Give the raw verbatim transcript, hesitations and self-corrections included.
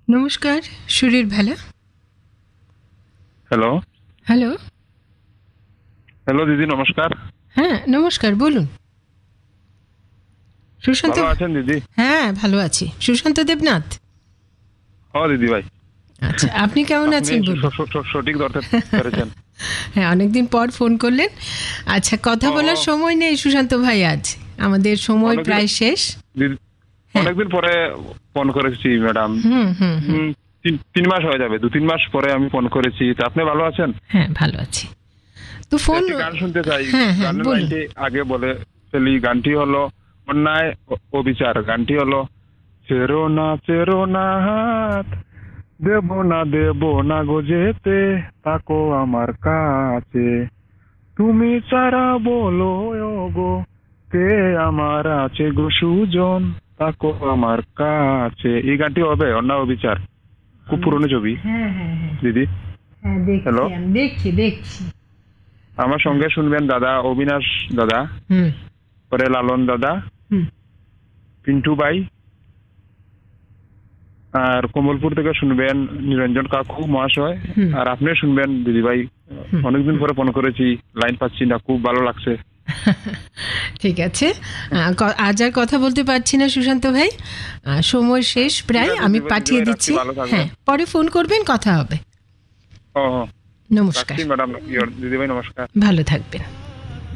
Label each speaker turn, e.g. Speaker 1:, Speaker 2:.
Speaker 1: নমস্কার, সুরের ভেলা।
Speaker 2: Hello
Speaker 1: hello.
Speaker 2: হ্যালো দিদি, নমস্কার।
Speaker 1: হ্যাঁ, নমস্কার, বলুন। সুশান্ত।
Speaker 2: ভালো আছেন দিদি?
Speaker 1: হ্যাঁ, ভালো আছি। সুশান্ত দেবনাথ।
Speaker 2: ও দিদি ভাই,
Speaker 1: আচ্ছা, আপনি কেমন
Speaker 2: আপনি
Speaker 1: আছেন বলুন?
Speaker 2: স- স- স- সঠিক ধরতে পেরেছেন।
Speaker 1: হ্যাঁ, অনেকদিন পর ফোন করলেন। আচ্ছা, কথা
Speaker 2: ও,
Speaker 1: বলার
Speaker 2: ও,
Speaker 1: সময় নেই সুশান্ত ভাই আজ। আমাদের সময়
Speaker 2: অনেকদিন
Speaker 1: প্রায় শেষ।
Speaker 2: দিদি,
Speaker 1: হ্যাঁ।
Speaker 2: অনেকদিন পরে ফোন করেছি ম্যাডাম।
Speaker 1: হুম হুম হুম।
Speaker 2: হুম, তিন তিন মাস হয়ে যাবে, দু তিন মাস পরে আমি ফোন করেছি। তা আপনি ভালো আছেন?
Speaker 1: হ্যাঁ, ভালো আছি। তো ফোন।
Speaker 2: একটি গান শুনতে চাই।
Speaker 1: হ্যাঁ হ্যাঁ,
Speaker 2: গানের
Speaker 1: বলুন।
Speaker 2: লাইনটি আগে বলে ফেলি। গানটি হলো অন্যায় ও- অবিচার। গানটি হলো চেরো না চেরো না হাত, দেব না দেব না গো যেতে, তাকো আমার কাছে, তুমি ছাড়া বলো গো কে আমার আছে গো সুজন, তাকো আমার কাছে। এই গানটি হবে অন্যায় অবিচার, খুব পুরনো ছবি
Speaker 1: হ্যাঁ হ্যাঁ হ্যাঁ
Speaker 2: দিদি।
Speaker 1: হ্যাঁ, দেখছি
Speaker 2: হ্যালো,
Speaker 1: আমি, দেখছি দেখছি।
Speaker 2: আমার সঙ্গে শুনবেন দাদা অবিনাশ দাদা,
Speaker 1: হুম
Speaker 2: পরে লালন দাদা,
Speaker 1: হুম।
Speaker 2: পিন্টু ভাই, আর কমলপুর থেকে শুনবেন নিরঞ্জন কাকু মহাশয়,
Speaker 1: হুম।
Speaker 2: আর আপনি শুনবেন দিদি ভাই।
Speaker 1: হুম।
Speaker 2: অনেকদিন পরে ফোন করেছি, লাইন পাচ্ছি না, খুব ভালো লাগছে।
Speaker 1: ঠিক আছে। আহ, ক- আজ আর কথা বলতে পারছি না সুশান্ত ভাই। আহ, সময় শেষ প্রায়,
Speaker 2: ঠিক আছে
Speaker 1: আমি
Speaker 2: দিদি ভাই,
Speaker 1: পাঠিয়ে
Speaker 2: দিদি ভাই,
Speaker 1: দিচ্ছি।
Speaker 2: রাখছি, ভালো থাকবেন।
Speaker 1: হ্যাঁ, পরে ফোন করবেন, কথা হবে।
Speaker 2: ও ও,
Speaker 1: নমস্কার।
Speaker 2: রাখছি ম্যাডাম, দিদি ভাই নমস্কার।
Speaker 1: ভালো থাকবেন।